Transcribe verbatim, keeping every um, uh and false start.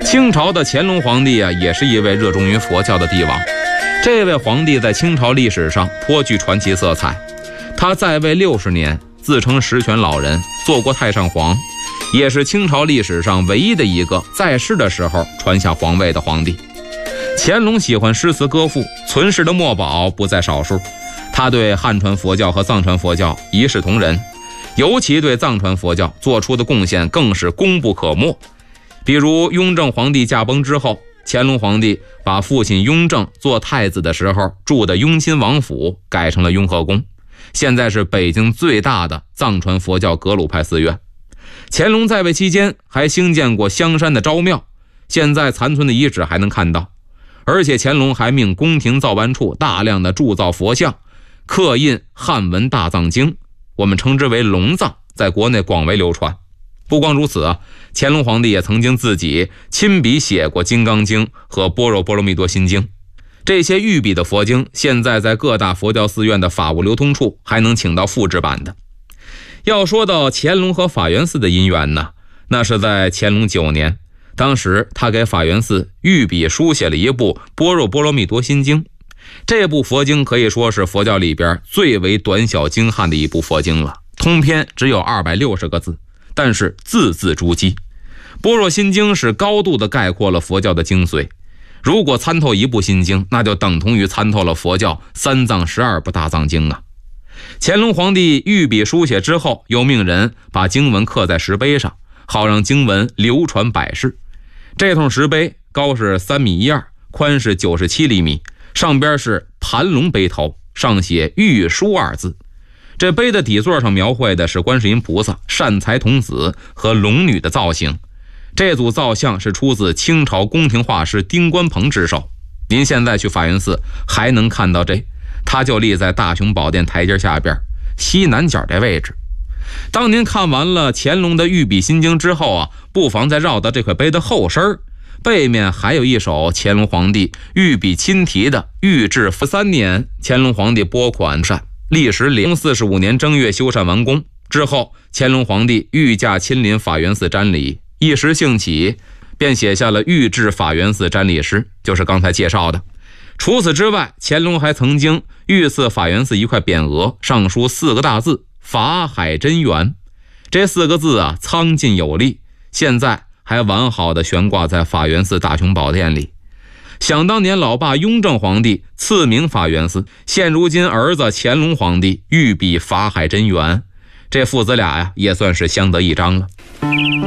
清朝的乾隆皇帝啊，也是一位热衷于佛教的帝王。这位皇帝在清朝历史上颇具传奇色彩。他在位六十年，自称十全老人，做过太上皇，也是清朝历史上唯一的一个在世的时候传下皇位的皇帝。乾隆喜欢诗词歌赋，存世的墨宝不在少数。他对汉传佛教和藏传佛教一视同仁，尤其对藏传佛教做出的贡献更是功不可没。比如雍正皇帝驾崩之后，乾隆皇帝把父亲雍正做太子的时候住的雍亲王府改成了雍和宫，现在是北京最大的藏传佛教格鲁派寺院。乾隆在位期间还兴建过香山的昭庙，现在残存的遗址还能看到。而且乾隆还命宫廷造办处大量的铸造佛像，刻印汉文大藏经，我们称之为龙藏，在国内广为流传。不光如此啊，乾隆皇帝也曾经自己亲笔写过《金刚经》和《般若波罗蜜多心经》。这些御笔的佛经现在在各大佛教寺院的法物流通处还能请到复制版的。要说到乾隆和法源寺的姻缘呢，那是在乾隆九年，当时他给法源寺御笔书写了一部《般若波罗蜜多心经》。这部佛经可以说是佛教里边最为短小精悍的一部佛经了，通篇只有二百六十个字，但是字字珠玑。般若心经是高度的概括了佛教的精髓，如果参透一部心经，那就等同于参透了佛教三藏十二部大藏经啊。乾隆皇帝御笔书写之后，又命人把经文刻在石碑上，好让经文流传百世。这通石碑高是三米一二，宽是九十七厘米，上边是盘龙碑头，上写御书二字。这碑的底座上描绘的是观世音菩萨、善财童子和龙女的造型。这组造像是出自清朝宫廷画师丁官鹏之手。您现在去法源寺还能看到这，它就立在大雄宝殿台阶下边西南角这位置。当您看完了乾隆的御笔心经之后啊，不妨再绕到这块碑的后身，背面还有一首乾隆皇帝御笔亲题的御制三年，乾隆皇帝拨款善，历时零四十五年正月修缮完工之后，乾隆皇帝御驾亲临法源寺瞻礼，一时兴起，便写下了御制法源寺瞻礼诗，就是刚才介绍的。除此之外，乾隆还曾经御赐法源寺一块匾额，上书四个大字法海真源。这四个字啊，苍劲有力，现在还完好的悬挂在法源寺大雄宝殿里。想当年老爸雍正皇帝赐名法源寺，现如今儿子乾隆皇帝御笔法海真源，这父子俩呀也算是相得益彰了。